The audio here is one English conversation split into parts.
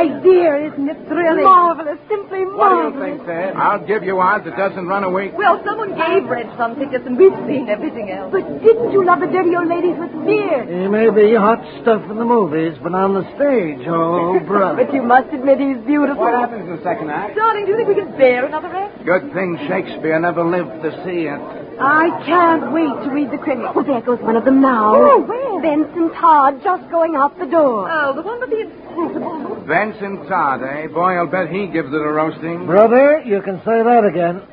My dear, isn't it thrilling? Marvelous, simply marvelous. What do you think, Ted? I'll give you odds it doesn't run a week. Well, someone gave Reg some tickets, and we've seen everything else. But didn't you love the dirty old ladies with beards? He may be hot stuff in the movies, but on the stage, oh, brother. But you must admit he's beautiful. What happens in the second act? Darling, do you think we can bear another act? Good thing Shakespeare never lived to see it. I can't wait to read the critics. Oh, there goes one of them now. Oh, where? Vincent Todd just going out the door. Oh, the one with the inscrutable. Vincent Todd, eh? Boy, I'll bet he gives it a roasting. Brother, you can say that again.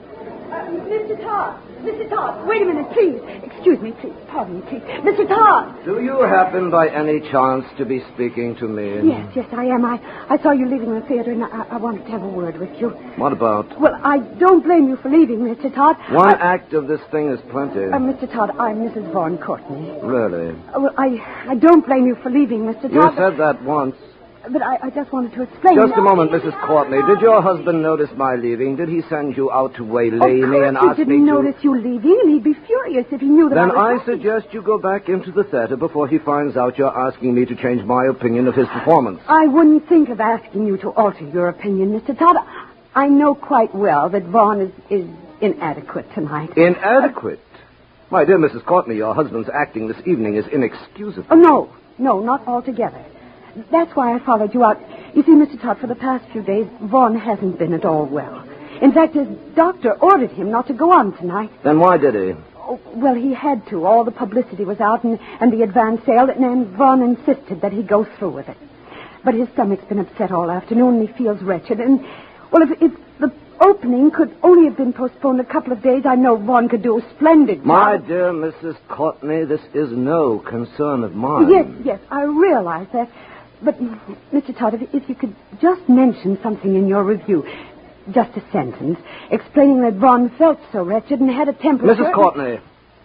Mr. Todd. Mr. Todd, wait a minute, please. Excuse me, please. Pardon me, please. Mr. Todd. Do you happen by any chance to be speaking to me? Yes, I am. I saw you leaving the theater, and I wanted to have a word with you. What about? Well, I don't blame you for leaving, Mr. Todd. One act of this thing is plenty. Mr. Todd, I'm Mrs. Vaughn Courtney. Really? Well, I don't blame you for leaving, Mr. Todd. You said that once. But I just wanted to explain. Just a moment, Mrs. Courtney. Did your husband notice my leaving? Did he send you out to waylay me and ask me to... Of course he didn't notice you leaving, and he'd be furious if he knew that Then I suggest you go back into the theater before he finds out you're asking me to change my opinion of his performance. I wouldn't think of asking you to alter your opinion, Mr. Todd. I know quite well that Vaughn is inadequate tonight. Inadequate? My dear Mrs. Courtney, your husband's acting this evening is inexcusable. Oh, no, not altogether. That's why I followed you out. You see, Mr. Todd, for the past few days, Vaughn hasn't been at all well. In fact, his doctor ordered him not to go on tonight. Then why did he? Oh, well, he had to. All the publicity was out and the advance sale, and Vaughn insisted that he go through with it. But his stomach's been upset all afternoon, and he feels wretched. And, well, if the opening could only have been postponed a couple of days, I know Vaughn could do a splendid job. My dear Mrs. Courtney, this is no concern of mine. Yes, I realize that. But, Mr. Todd, if you could just mention something in your review, just a sentence, explaining that Vaughn felt so wretched and had a temperature... Mrs. Courtney,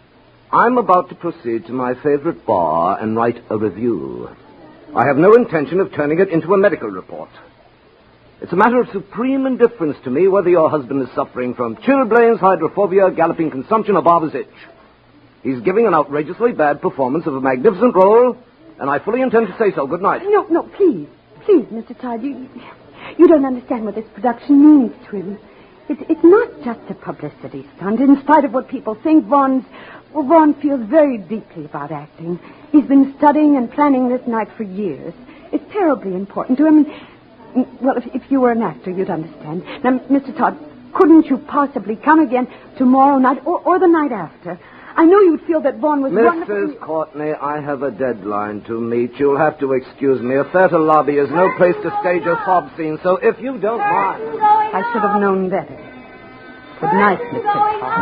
I'm about to proceed to my favorite bar and write a review. I have no intention of turning it into a medical report. It's a matter of supreme indifference to me whether your husband is suffering from chilblains, hydrophobia, galloping consumption, or barber's itch. He's giving an outrageously bad performance of a magnificent role... And I fully intend to say so. Good night. No, please, Mr. Todd. You don't understand what this production means to him. It's not just a publicity stunt. In spite of what people think, Vaughn feels very deeply about acting. He's been studying and planning this night for years. It's terribly important to him. Well, if you were an actor, you'd understand. Now, Mr. Todd, couldn't you possibly come again tomorrow night or the night after? I know you'd feel that Vaughn was wonderful. Mrs. Courtney, I have a deadline to meet. You'll have to excuse me. A theater lobby is no place to stage a sob scene, so if you don't mind... I should have known better. Good night, Mr. Todd.